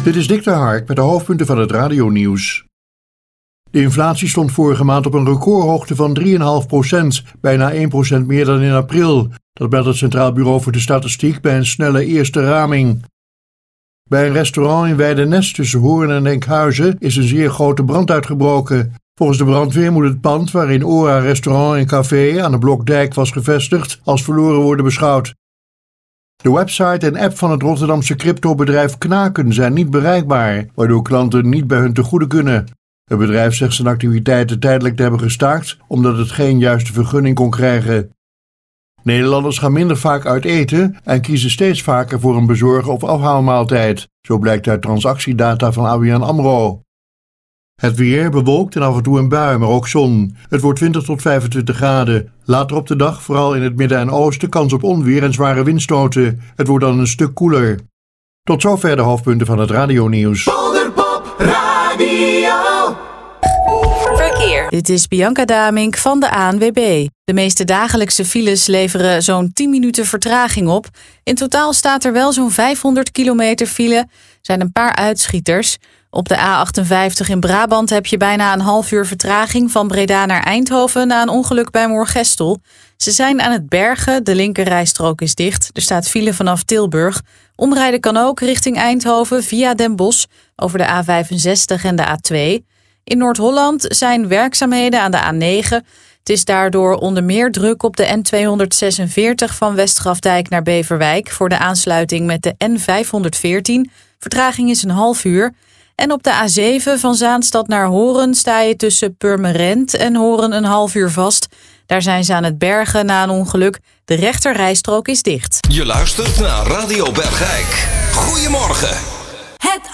Dit is Dick de Hark met de hoofdpunten van het radionieuws. De inflatie stond vorige maand op een recordhoogte van 3,5%, bijna 1% meer dan in april. Dat meldt het Centraal Bureau voor de Statistiek bij een snelle eerste raming. Bij een restaurant in Weidenest tussen Hoorn en Enkhuizen is een zeer grote brand uitgebroken. Volgens de brandweer moet het pand waarin Ora Restaurant en Café aan de Blokdijk was gevestigd als verloren worden beschouwd. De website en app van het Rotterdamse cryptobedrijf Knaken zijn niet bereikbaar, waardoor klanten niet bij hun te goede kunnen. Het bedrijf zegt zijn activiteiten tijdelijk te hebben gestaakt omdat het geen juiste vergunning kon krijgen. Nederlanders gaan minder vaak uit eten en kiezen steeds vaker voor een bezorgen- of afhaalmaaltijd. Zo blijkt uit transactiedata van ABN AMRO. Het weer bewolkt en af en toe een bui, maar ook zon. Het wordt 20 tot 25 graden. Later op de dag, vooral in het midden en oosten, kans op onweer en zware windstoten. Het wordt dan een stuk koeler. Tot zover de hoofdpunten van het radionieuws. Polderpop Radio. Verkeer. Dit is Bianca Damink van de ANWB. De meeste dagelijkse files leveren zo'n 10 minuten vertraging op. In totaal staat er wel zo'n 500 kilometer file. Er zijn een paar uitschieters. Op de A58 in Brabant heb je bijna een half uur vertraging van Breda naar Eindhoven na een ongeluk bij Moorgestel. Ze zijn aan het bergen, de linkerrijstrook is dicht. Er staat file vanaf Tilburg. Omrijden kan ook richting Eindhoven via Den Bosch over de A65 en de A2. In Noord-Holland zijn werkzaamheden aan de A9. Het is daardoor onder meer druk op de N246 van Westgrafdijk naar Beverwijk voor de aansluiting met de N514. Vertraging is een half uur. En op de A7 van Zaanstad naar Horen sta je tussen Purmerend en Horen een half uur vast. Daar zijn ze aan het bergen na een ongeluk. De rechterrijstrook is dicht. Je luistert naar Radio Bergijk. Goedemorgen.